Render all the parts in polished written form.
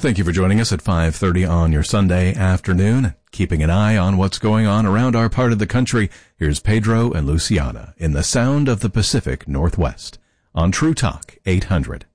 Thank you for joining us at 5:30 on your Sunday afternoon. Keeping an eye on what's going on around our part of the country, here's Pedro and Luciana in the sound of the Pacific Northwest on True Talk 800.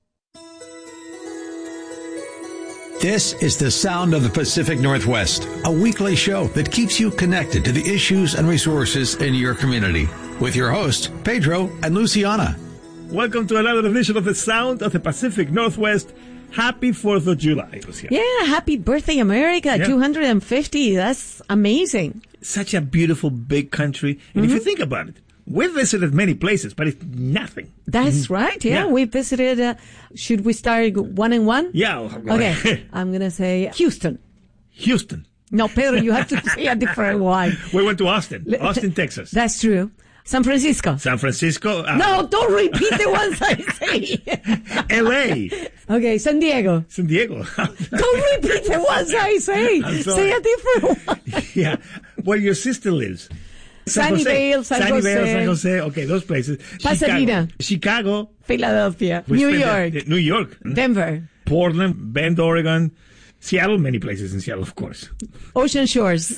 This is the Sound of the Pacific Northwest, a weekly show that keeps you connected to the issues and resources in your community. With your hosts, Pedro and Luciana. Welcome to another edition of the Sound of the Pacific Northwest. Happy 4th of July, Luciana. Yeah, happy birthday, America. Yeah. 250. That's amazing. Such a beautiful, big country. And if you think about it, we've visited many places, but it's nothing. That's right. Yeah, we visited. Should we start one and one? Yeah. Okay. I'm going to say Houston. Houston. No, Pedro, you have to say a different one. We went to Austin, Texas. That's true. San Francisco. San Francisco. No, don't repeat the ones I say. L.A. Okay, San Diego. San Diego. Don't repeat the ones I say. Say a different one. Yeah, where your sister lives. Sunnyvale, San Jose. Okay, those places. Pasadena. Chicago. Philadelphia. New York. Denver. Portland, Bend, Oregon. Seattle, many places in Seattle, of course. Ocean Shores.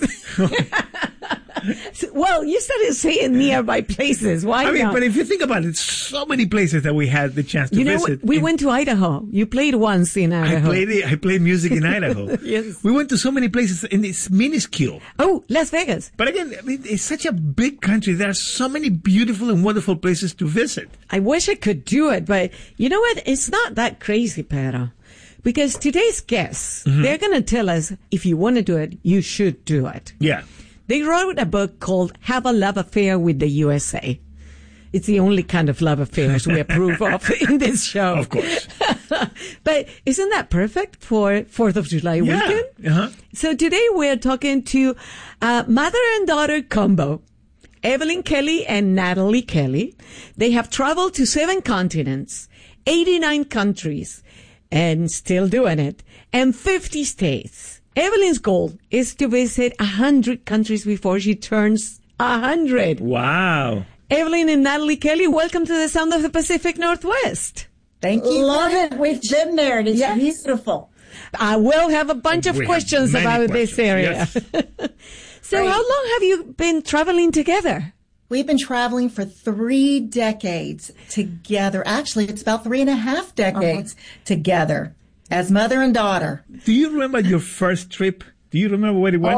Well, you started saying nearby places. Why not? But if you think about it, so many places that we had the chance to visit. We went to Idaho. You played once in Idaho. I played music in Idaho. Yes. We went to so many places, and it's minuscule. Oh, Las Vegas. But again, it's such a big country. There are so many beautiful and wonderful places to visit. I wish I could do it, but you know what? It's not that crazy, Pedro. Because today's guests, they're going to tell us, if you want to do it, you should do it. Yeah. They wrote a book called Have a Love Affair with the USA. It's the only kind of love affairs we approve of in this show. Of course. But isn't that perfect for 4th of July weekend? Uh-huh. So today we're talking to mother and daughter combo, Evelyn Kelly and Natalie Kelly. They have traveled to 7 continents, 89 countries, and still doing it, and 50 states. Evelyn's goal is to visit 100 countries before she turns 100. Wow. Evelyn and Natalie Kelly, welcome to the Sound of the Pacific Northwest. Thank you. Love it. We've been there, and it's beautiful. I will have a bunch of questions about this area. Yes. So how long have you been traveling together? We've been traveling for 3 decades together. Actually, it's about 3.5 decades together as mother and daughter. Do you remember your first trip? Do you remember where it went?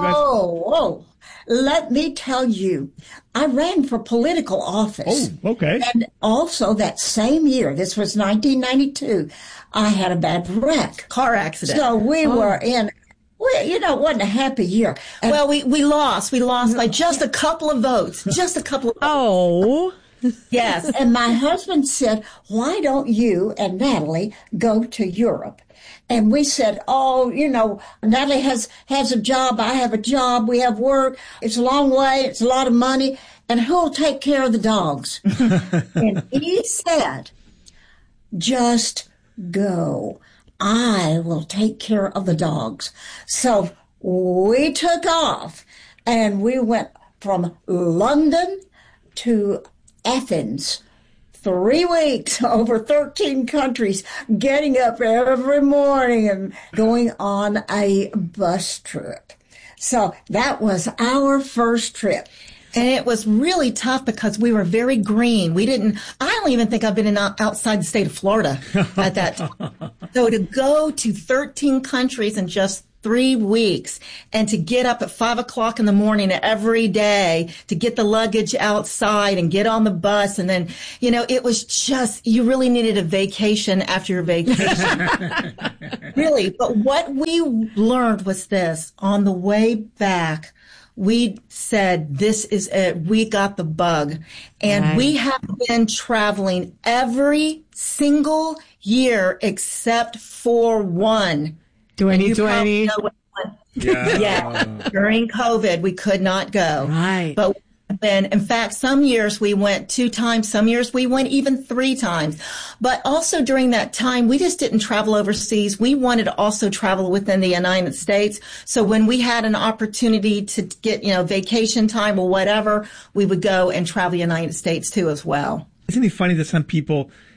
Let me tell you, I ran for political office. Oh, okay. And also that same year, this was 1992, I had a bad wreck. Car accident. So we were in... Well, it wasn't a happy year. And well, we lost. We lost by just a couple of votes. Just a couple of votes. Oh. Yes. And my husband said, why don't you and Natalie go to Europe? And we said, Natalie has a job. I have a job. We have work. It's a long way. It's a lot of money. And who'll take care of the dogs? And he said, just go. I will take care of the dogs. So we took off and we went from London to Athens. 3 weeks over 13 countries, getting up every morning and going on a bus trip. So that was our first trip. And it was really tough because we were very green. I don't even think I've been outside the state of Florida at that time. So to go to 13 countries in just 3 weeks and to get up at 5 o'clock in the morning every day to get the luggage outside and get on the bus. And then, it was just, you really needed a vacation after your vacation. Really. But what we learned was this: on the way back, we said, this is it. We got the bug. And we have been traveling every single year except for one. 2020. Yeah. During COVID, we could not go. Right. But in fact, some years we went 2 times, some years we went even 3 times. But also during that time, we just didn't travel overseas. We wanted to also travel within the United States. So when we had an opportunity to get, vacation time or whatever, we would go and travel the United States too as well. Isn't it funny that some people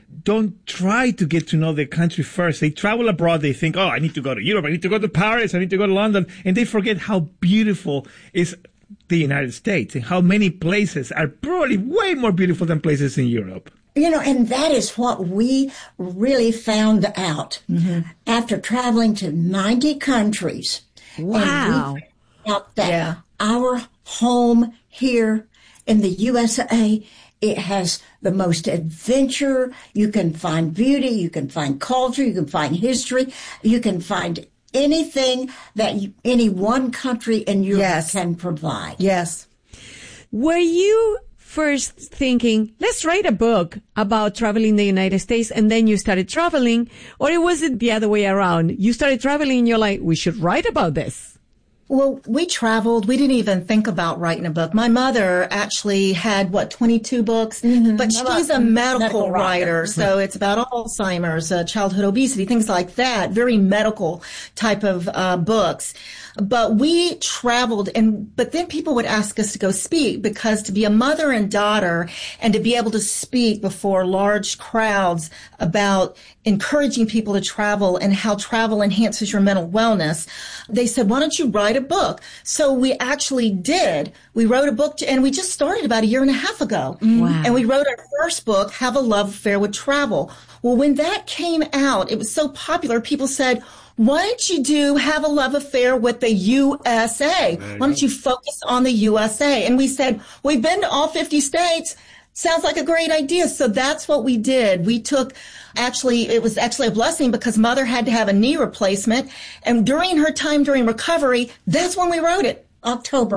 don't try to get to know the country first. They travel abroad. They think, oh, I need to go to Europe. I need to go to Paris. I need to go to London. And they forget how beautiful is the United States and how many places are probably way more beautiful than places in Europe. And that is what we really found out after traveling to 90 countries. Wow. And we found out that our home here in the USA, it has the most adventure. You can find beauty, you can find culture, you can find history, you can find anything that any one country in Europe can provide. Yes. Were you first thinking, let's write a book about traveling the United States, and then you started traveling? Or was it the other way around? You started traveling and you're like, we should write about this? Well, we traveled. We didn't even think about writing a book. My mother actually had, 22 books? But she's a medical writer. So it's about Alzheimer's, childhood obesity, things like that. Very medical type of books. But we traveled, but then people would ask us to go speak, because to be a mother and daughter and to be able to speak before large crowds about encouraging people to travel and how travel enhances your mental wellness, they said, why don't you write a book? So we actually did. We wrote a book, and we just started about a year and a half ago. Wow. And we wrote our first book, Have a Love Affair with Travel. Well, when that came out, it was so popular, people said, why don't you do Have a Love Affair with the USA? Why don't you focus on the USA? And we said, we've been to all 50 states. Sounds like a great idea. So that's what we did. We took, it was actually a blessing, because Mother had to have a knee replacement. And during her time during recovery, that's when we wrote it. October.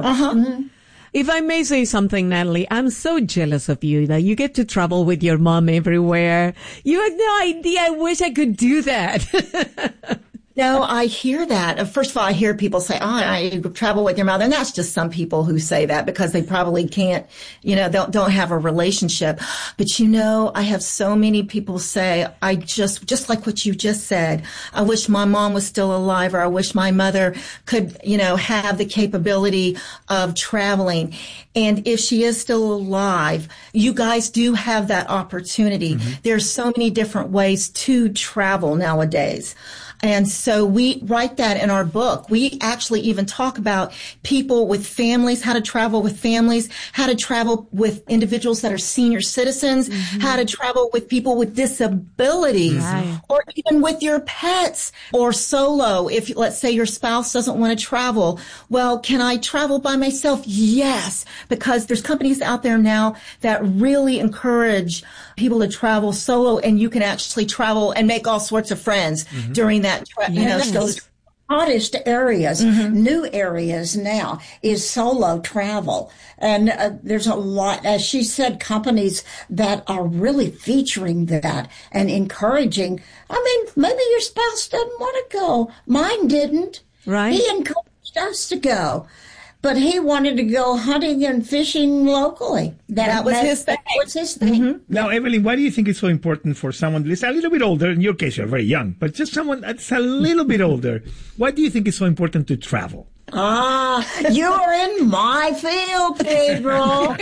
If I may say something, Natalie, I'm so jealous of you that you get to travel with your mom everywhere. You have no idea. I wish I could do that. No, I hear that. First of all, I hear people say, I travel with your mother. And that's just some people who say that because they probably can't, don't have a relationship. But I have so many people say, I just like what you just said, I wish my mom was still alive, or I wish my mother could, have the capability of traveling. And if she is still alive, you guys do have that opportunity. There's so many different ways to travel nowadays. And so we write that in our book. We actually even talk about people with families, how to travel with families, how to travel with individuals that are senior citizens, how to travel with people with disabilities, or even with your pets, or solo. If, let's say, your spouse doesn't want to travel, well, can I travel by myself? Yes, because there's companies out there now that really encourage people to travel solo, and you can actually travel and make all sorts of friends during that, those hottest areas, new areas now is solo travel. And there's a lot, as she said, companies that are really featuring that and encouraging. Maybe your spouse doesn't want to go. Mine didn't. Right. He encouraged us to go. But he wanted to go hunting and fishing locally. That was his thing. That was his thing. Now, Evelyn, why do you think it's so important for someone that's a little bit older? In your case, you're very young, but just someone that's a little bit older. Why do you think it's so important to travel? You're in my field, Pedro.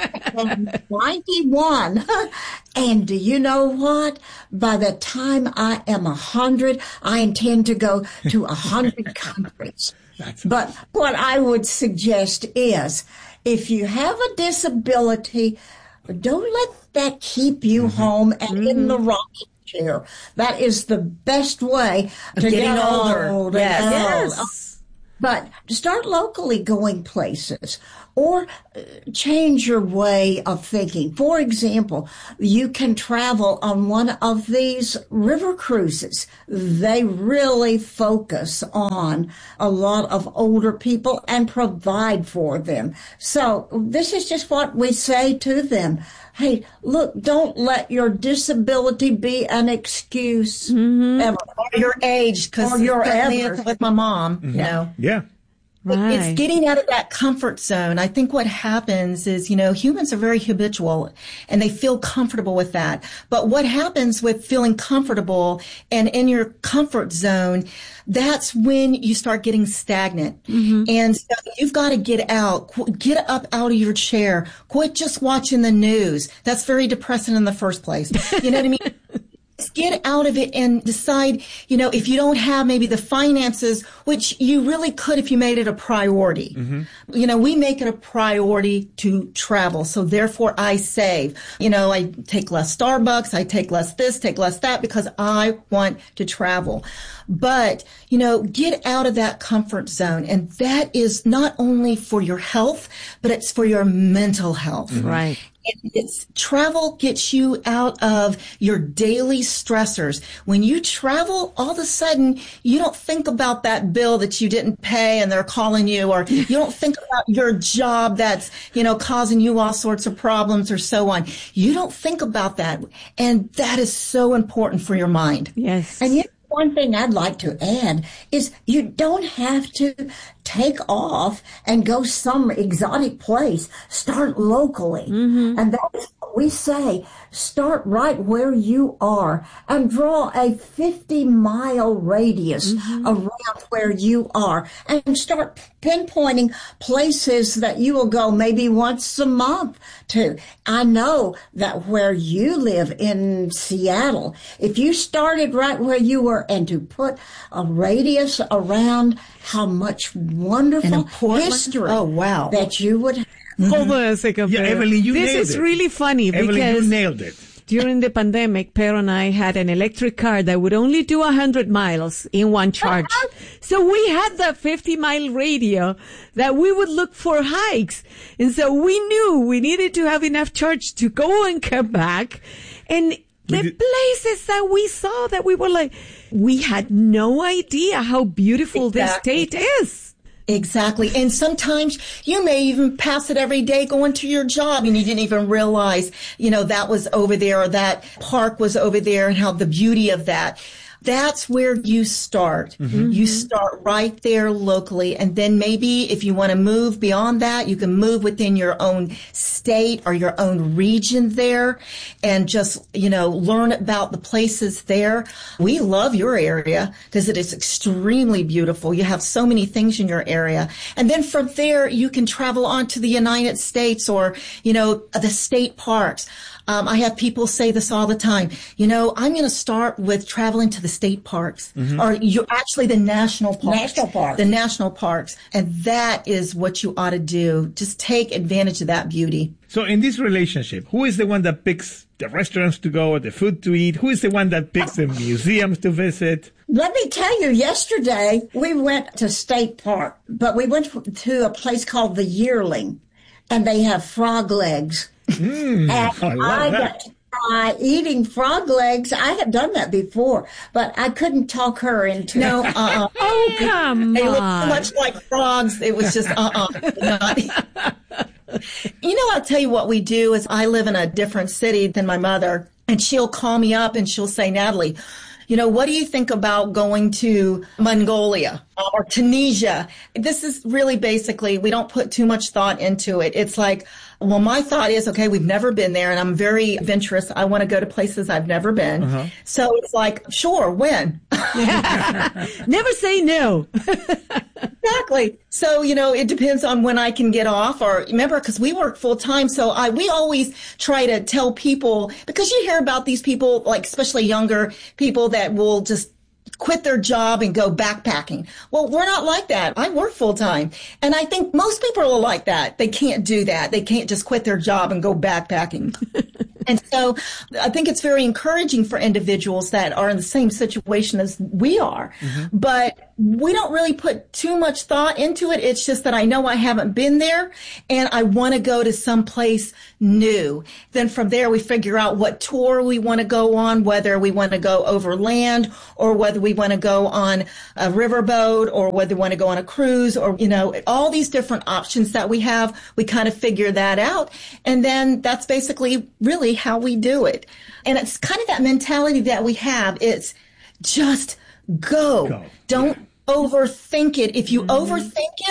91. And do you know what? By the time I am 100, I intend to go to 100 countries. But what I would suggest is, if you have a disability, don't let that keep you home and in the rocking chair. That is the best way to get older. Yes. But start locally going places, or change your way of thinking. For example, you can travel on one of these river cruises. They really focus on a lot of older people and provide for them. So this is just what we say to them. Hey, look, don't let your disability be an excuse ever. Or your age, because with my mom, Yeah. Right. It's getting out of that comfort zone. I think what happens is, humans are very habitual and they feel comfortable with that. But what happens with feeling comfortable and in your comfort zone, that's when you start getting stagnant. Mm-hmm. And so you've got to get up out of your chair, quit just watching the news. That's very depressing in the first place. You know what I mean? Get out of it and decide, if you don't have maybe the finances, which you really could if you made it a priority. Mm-hmm. We make it a priority to travel. So therefore I save. I take less Starbucks, I take less this, take less that because I want to travel. But, get out of that comfort zone. And that is not only for your health, but it's for your mental health. Mm-hmm. Right. Travel gets you out of your daily stressors. When you travel, all of a sudden, you don't think about that bill that you didn't pay and they're calling you, or you don't think about your job that's, causing you all sorts of problems or so on. You don't think about that. And that is so important for your mind. Yes. And one thing I'd like to add is you don't have to take off and go some exotic place. Start locally. Mm-hmm. And that's what we say. Start right where you are and draw a 50-mile radius around where you are and start pinpointing places that you will go maybe once a month to. I know that where you live in Seattle, if you started right where you were and to put a radius around how much wonderful history that you would have. Hold on a second, Yeah, Pedro. Evelyn, you this nailed is it. really funny Evelyn, because you nailed it. during the pandemic, Pedro and I had an electric car that would only do 100 miles in one charge. So we had that 50-mile radio that we would look for hikes. And so we knew we needed to have enough charge to go and come back. And the places that we saw that we were like, we had no idea how beautiful this state is. Exactly. And sometimes you may even pass it every day going to your job and you didn't even realize, that was over there or that park was over there and how the beauty of that. That's where you start. Mm-hmm. You start right there locally. And then maybe if you want to move beyond that, you can move within your own state or your own region there and just, learn about the places there. We love your area because it is extremely beautiful. You have so many things in your area. And then from there, you can travel on to the United States or, the state parks. I have people say this all the time. I'm going to start with traveling to the state parks, or actually the national parks. The national parks. And that is what you ought to do. Just take advantage of that beauty. So in this relationship, who is the one that picks the restaurants to go or the food to eat? Who is the one that picks the museums to visit? Let me tell you, yesterday we went to State Park, but we went to a place called the Yearling, and they have frog legs. And I got to try eating frog legs. I have done that before, but I couldn't talk her into it. No, Oh, come They look on. so much like frogs. It was just, I'll tell you what we do is I live in a different city than my mother, and she'll call me up and she'll say, Natalie, what do you think about going to Mongolia or Tunisia? This is really basically, we don't put too much thought into it. It's like, well, my thought is, okay, we've never been there and I'm very adventurous. I want to go to places I've never been. So it's like, sure, when? Never say no. Exactly. So, it depends on when I can get off or remember, because we work full time. So we always try to tell people, because you hear about these people, like especially younger people that will just quit their job and go backpacking. Well, we're not like that. I work full time. And I think most people are like that. They can't do that. They can't just quit their job and go backpacking. And so I think it's very encouraging for individuals that are in the same situation as we are. But we don't really put too much thought into it. It's just that I know I haven't been there and I want to go to some place new. Then from there, we figure out what tour we want to go on, whether we want to go overland or whether we want to go on a riverboat or whether we want to go on a cruise or, all these different options that we have. We kind of figure that out. And then that's basically really how we do it. And it's kind of that mentality that we have. It's just go. Don't overthink it. If you overthink it,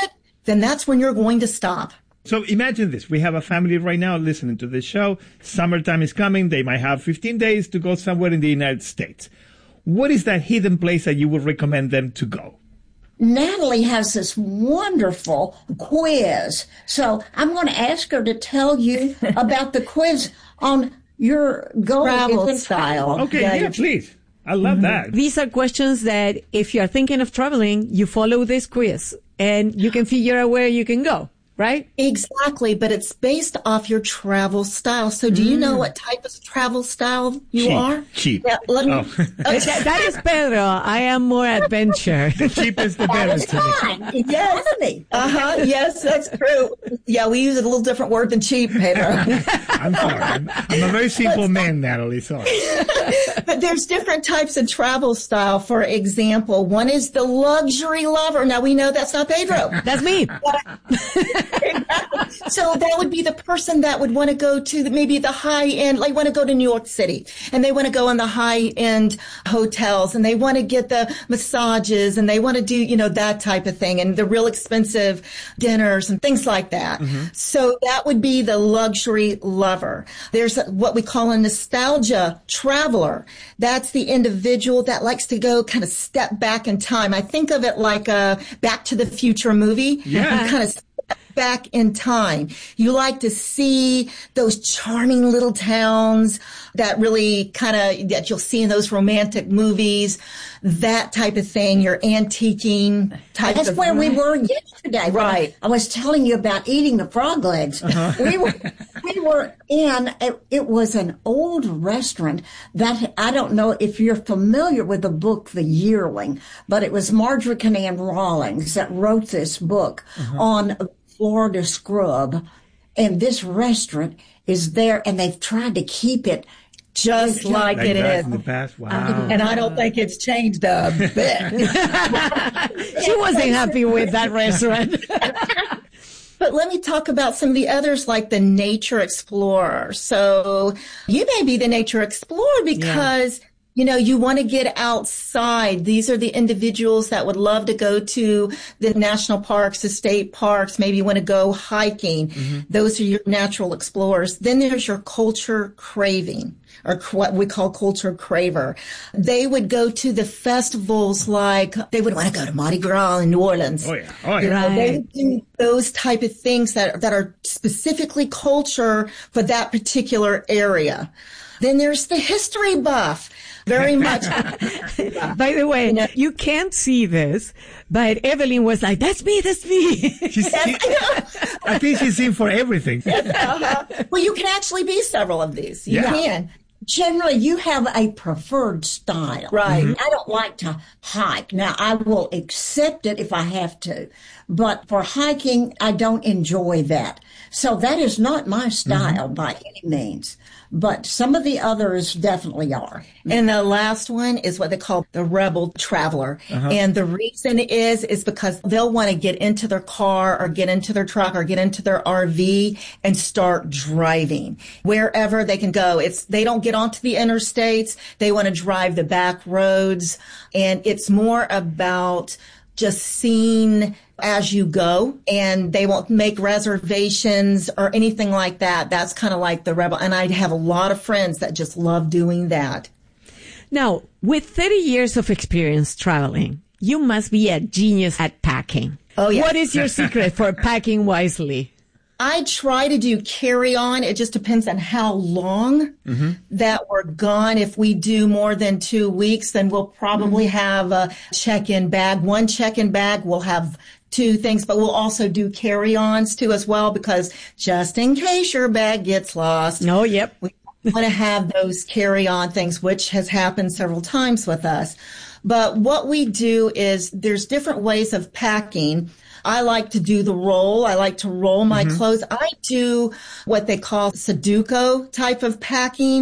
then that's when you're going to stop. So imagine this. We have a family right now listening to this show. Summertime is coming. They might have 15 days to go somewhere in the United States. What is that hidden place that you would recommend them to go? Natalie has this wonderful quiz. So I'm going to ask her to tell you about the quiz on your Travel style. Okay, yeah, please. I love that. These are questions that if you are thinking of traveling, you follow this quiz and you can figure out where you can go, right? Exactly, but it's based off your travel style. So do you know what type of travel style you are? Cheap. Yeah, let me, That is Pedro. I am more adventure. The cheapest, the better. It's fine. Economy. Yes, that's true. Yeah, we use a little different word than cheap, Pedro. I'm sorry. I'm a very simple man, Natalie. Sorry. But there's different types of travel style. For example, one is the luxury lover. Now we know that's not Pedro. That's me. So that would be the person that would want to go to maybe the high end, like want to go to New York City, and they want to go in the high end hotels, and they want to get the massages, and they want to do, that type of thing, and the real expensive dinners and things like that. So that would be the luxury lover. There's what we call a nostalgia traveler. That's the individual that likes to go kind of step back in time. I think of it like a Back to the Future movie. Yeah. Kind of back in time. You like to see those charming little towns that really that you'll see in those romantic movies, that type of thing, your antiquing type That's of. where we were yesterday. Right. I was telling you about eating the frog legs. We were in, it was an old restaurant that, I don't know if you're familiar with the book, The Yearling, but it was Marjorie Canaan Rawlings that wrote this book on Florida scrub. And this restaurant is there, and they've tried to keep it just like it that is. in the past. Wow. And I don't think it's changed a bit. She wasn't happy with that restaurant. But let me talk about some of the others, like the nature explorer. So you may be the nature explorer because you want to get outside. These are the individuals that would love to go to the national parks, the state parks. Maybe you want to go hiking. Those are your natural explorers. Then there's your culture craving, or what we call culture craver. They would go to the festivals, like they would want to go to Mardi Gras in New Orleans. Oh, yeah. Right. They would do those type of things that are specifically culture for that particular area. Then there's the history buff. Very much. By the way, you can't see this, but Evelyn was like, that's me. I think she's in for everything. Well, you can actually be several of these. You can. Generally, you have a preferred style. Right. I don't like to hike. Now, I will accept it if I have to. But for hiking, I don't enjoy that. So that is not my style by any means. But some of the others definitely are. And the last one is what they call the rebel traveler. And the reason is because they'll want to get into their car or get into their truck or get into their RV and start driving wherever they can go. They don't get onto the interstates. They want to drive the back roads. And it's more about just seeing as you go, and they won't make reservations or anything like that. That's kind of like the rebel. And I have a lot of friends that just love doing that. Now, with 30 years of experience traveling, you must be a genius at packing. Oh, yeah. What is your secret for packing wisely? I try to do carry on. It just depends on how long that we're gone. If we do more than 2 weeks, then we'll probably have a check-in bag. One check-in bag will have 2 things, but we'll also do carry-ons too as well, because just in case your bag gets lost. Oh, yep. We want to have those carry-on things, which has happened several times with us. But what we do is there's different ways of packing. I like to do the roll. I like to roll my clothes. I do what they call Sudoku type of packing,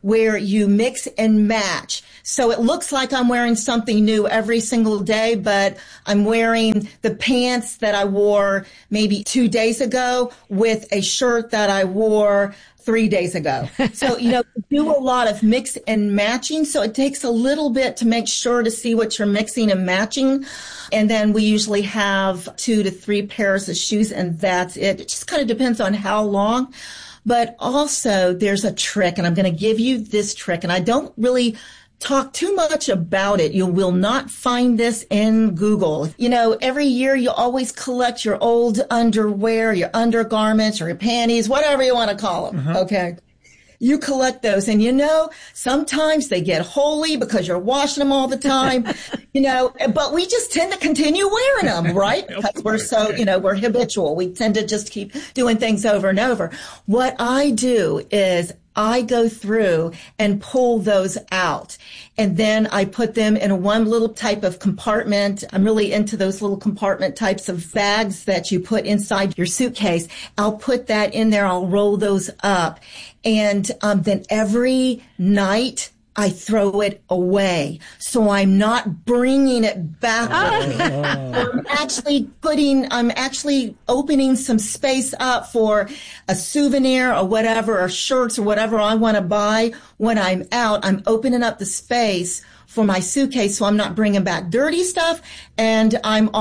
where you mix and match. So it looks like I'm wearing something new every single day, but I'm wearing the pants that I wore maybe 2 days ago with a shirt that I wore 3 days ago. So, you do a lot of mix and matching. So it takes a little bit to make sure to see what you're mixing and matching. And then we usually have 2 to 3 pairs of shoes, and that's it. It just kind of depends on how long. But also there's a trick, and I'm going to give you this trick, and I don't really talk too much about it. You will not find this in Google. Every year you always collect your old underwear, your undergarments, or your panties, whatever you want to call them. Okay. You collect those, and sometimes they get holy because you're washing them all the time, but we just tend to continue wearing them, right? Because we're so, we're habitual. We tend to just keep doing things over and over. What I do is I go through and pull those out, and then I put them in one little type of compartment. I'm really into those little compartment types of bags that you put inside your suitcase. I'll put that in there. I'll roll those up. And then every night I throw it away. So I'm not bringing it back with me. I'm actually opening some space up for a souvenir or whatever, or shirts or whatever I want to buy when I'm out. I'm opening up the space for my suitcase, so I'm not bringing back dirty stuff. And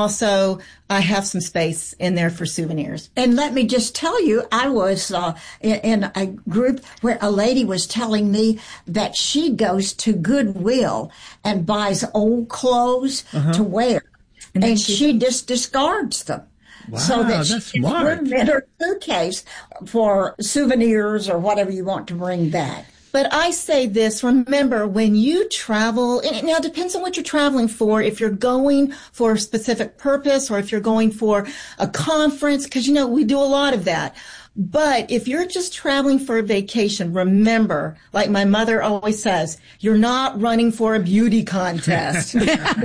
I have some space in there for souvenirs. And let me just tell you, I was in a group where a lady was telling me that she goes to Goodwill and buys old clothes to wear, and she just discards them. Wow, so that that's she can smart. put them in her suitcase for souvenirs or whatever you want to bring back. But I say this, remember, when you travel, and now it depends on what you're traveling for, if you're going for a specific purpose or if you're going for a conference, because, we do a lot of that. But if you're just traveling for a vacation, remember, like my mother always says, you're not running for a beauty contest.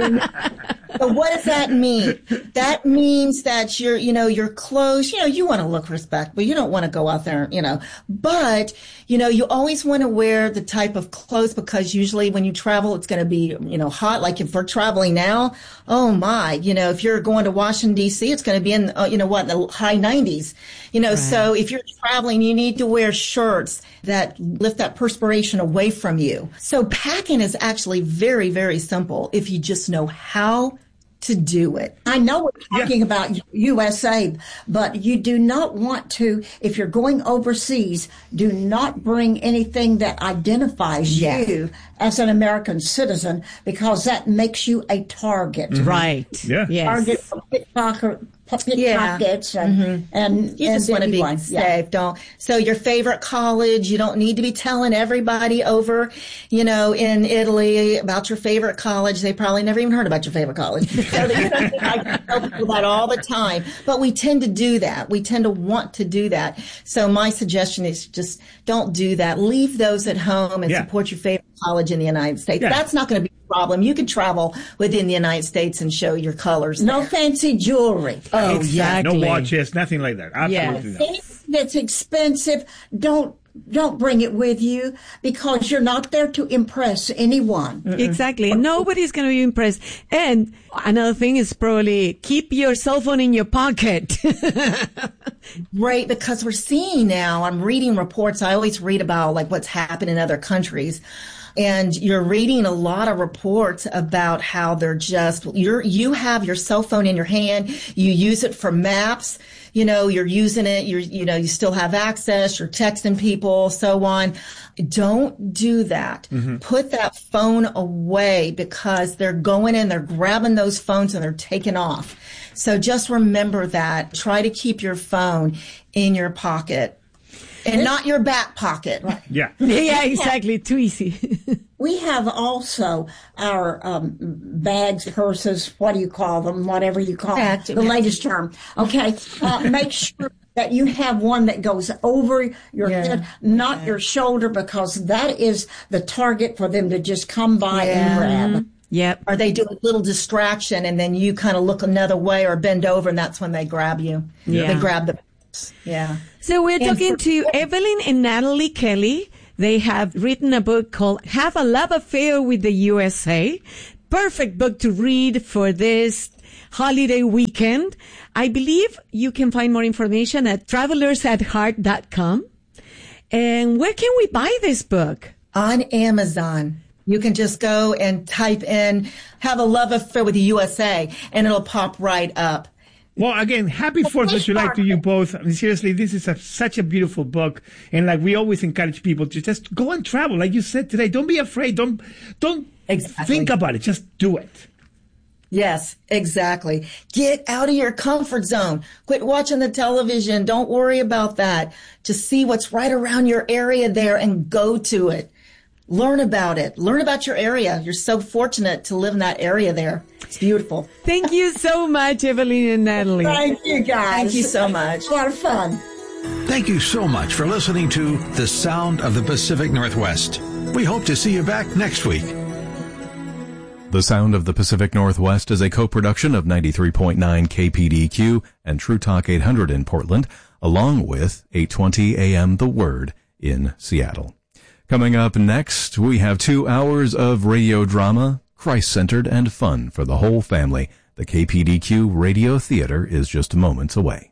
So what does that mean? That means that your clothes, you want to look respectable. You don't want to go out there, but, you always want to wear the type of clothes, because usually when you travel, it's going to be, hot. Like if we're traveling now, oh my, if you're going to Washington, D.C., it's going to be in, in the high 90s, right. So if you're traveling, you need to wear shirts that lift that perspiration away from you. So packing is actually very, very simple if you just know how to do it. I know we're talking about USA, but you do not want to, if you're going overseas, do not bring anything that identifies you as an American citizen, because that makes you a target. Right. Yeah. Yes. Target for pickpockets and you just want to be safe. Don't. So your favorite college, you don't need to be telling everybody over, in Italy about your favorite college. They probably never even heard about your favorite college. So I tell people that all the time, but we tend to do that. We tend to want to do that. So my suggestion is just don't do that. Leave those at home and support your favorite college in the United States. Yeah. That's not going to be a problem. You can travel within the United States and show your colors. No fancy jewelry. Oh, exactly. No watches, nothing like that. Absolutely not. Anything that's expensive, don't bring it with you, because you're not there to impress anyone. Exactly. Nobody's going to be impressed. And another thing is probably keep your cell phone in your pocket. Right, because we're seeing now, I'm reading reports. I always read about like what's happened in other countries. And you're reading a lot of reports about how they're just, you have your cell phone in your hand, you use it for maps, you're using it, you still have access, you're texting people, so on. Don't do that. Put that phone away, because they're going in, they're grabbing those phones and they're taking off. So just remember that. Try to keep your phone in your pocket. And not your back pocket. Right. Yeah. Yeah, exactly. Too easy. We have also our bags, purses, what do you call them? Whatever you call them. The latest term. Okay. Make sure that you have one that goes over your head, not your shoulder, because that is the target for them to just come by and grab. Yep. Or they do a little distraction and then you kind of look another way or bend over, and that's when they grab you. Yeah. They grab the. Yeah. So we're talking to Evelyn and Natalie Kelly. They have written a book called Have a Love Affair with the USA. Perfect book to read for this holiday weekend. I believe you can find more information at travelersatheart.com. And where can we buy this book? On Amazon. You can just go and type in Have a Love Affair with the USA, and it'll pop right up. Well, again, happy 4th of July to you both. I mean, seriously, this is such a beautiful book. And like we always encourage people to just go and travel. Like you said today, don't be afraid. Don't think about it. Just do it. Yes, exactly. Get out of your comfort zone. Quit watching the television. Don't worry about that. Just see what's right around your area there and go to it. Learn about it. Learn about your area. You're so fortunate to live in that area there. It's beautiful. Thank you so much, Evelyn and Natalie. Thank you, guys. Thank you so much. A lot of fun. Thank you so much for listening to The Sound of the Pacific Northwest. We hope to see you back next week. The Sound of the Pacific Northwest is a co-production of 93.9 KPDQ and True Talk 800 in Portland, along with 820 AM The Word in Seattle. Coming up next, we have 2 hours of radio drama, Christ-centered and fun for the whole family. The KPDQ Radio Theater is just moments away.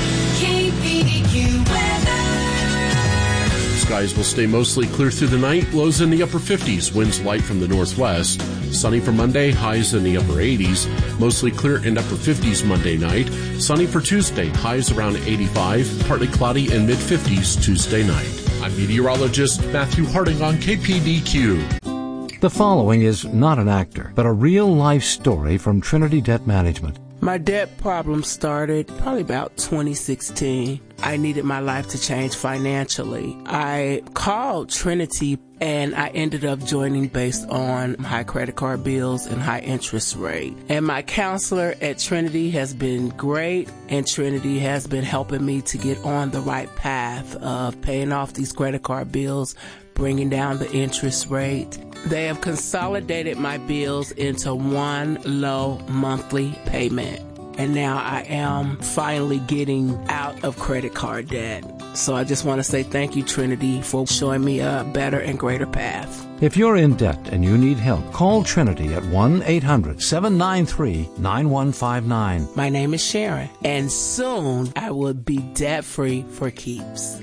KPDQ weather. Skies will stay mostly clear through the night. Lows in the upper 50s. Winds light from the northwest. Sunny for Monday. Highs in the upper 80s. Mostly clear and upper 50s Monday night. Sunny for Tuesday. Highs around 85. Partly cloudy and mid-50s Tuesday night. I'm meteorologist Matthew Harding on KPDQ. The following is not an actor, but a real-life story from Trinity Debt Management. My debt problem started probably about 2016. I needed my life to change financially. I called Trinity and I ended up joining based on high credit card bills and high interest rate. And my counselor at Trinity has been great, and Trinity has been helping me to get on the right path of paying off these credit card bills, bringing down the interest rate. They have consolidated my bills into one low monthly payment. And now I am finally getting out of credit card debt. So I just want to say thank you, Trinity, for showing me a better and greater path. If you're in debt and you need help, call Trinity at 1-800-793-9159. My name is Sharon, and soon I will be debt-free for keeps.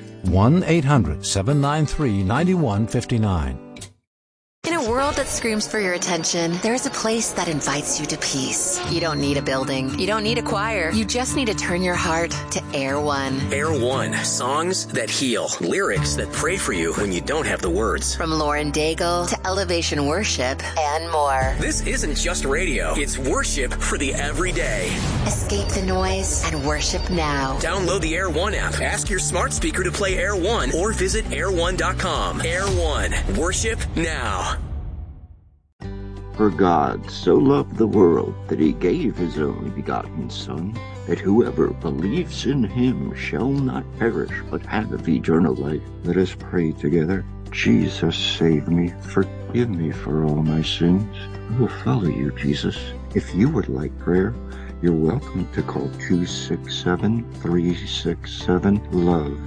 1-800-793-9159. In a world that screams for your attention, there is a place that invites you to peace. You don't need a building. You don't need a choir. You just need to turn your heart to Air One. Air One. Songs that heal. Lyrics that pray for you when you don't have the words. From Lauren Daigle to Elevation Worship and more. This isn't just radio. It's worship for the everyday. Escape the noise and worship now. Download the Air One app. Ask your smart speaker to play Air One or visit air1.com. Air One. Worship now. For God so loved the world that he gave his only begotten Son, that whoever believes in him shall not perish, but have eternal life. Let us pray together. Jesus, save me. Forgive me for all my sins. I will follow you, Jesus. If you would like prayer, you're welcome to call 267-367-LOVE.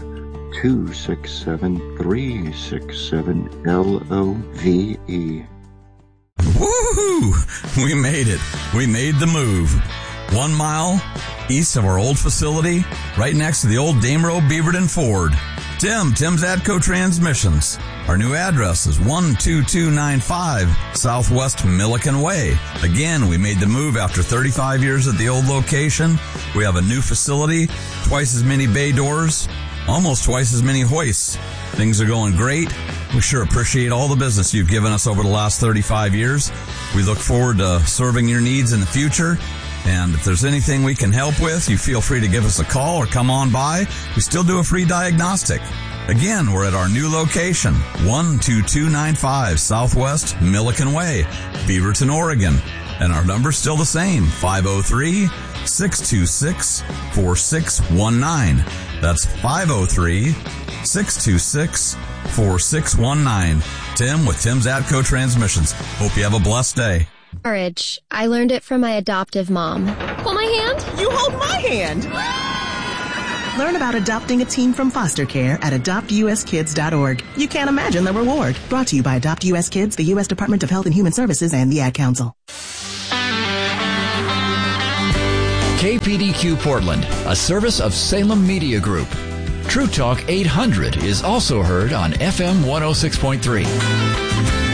267-367-LOVE. Woohoo! We made it. We made the move. 1 mile east of our old facility, right next to the old Damerow Beaverton Ford. Tim's Atco Transmissions. Our new address is 12295 Southwest Milliken Way. Again, we made the move after 35 years at the old location. We have a new facility, twice as many bay doors, almost twice as many hoists. Things are going great. We sure appreciate all the business you've given us over the last 35 years. We look forward to serving your needs in the future. And if there's anything we can help with, you feel free to give us a call or come on by. We still do a free diagnostic. Again, we're at our new location, 12295 Southwest Milliken Way, Beaverton, Oregon. And our number's still the same, 503-626-4619. That's 503-626-4619. Tim with Tim's Atco Transmissions. Hope you have a blessed day. Courage. I learned it from my adoptive mom. Hold my hand. You hold my hand. Learn about adopting a teen from foster care at adoptuskids.org. You can't imagine the reward. Brought to you by Adopt U.S. Kids, the U.S. Department of Health and Human Services, and the Ad Council. KPDQ Portland, a service of Salem Media Group. True Talk 800 is also heard on FM 106.3.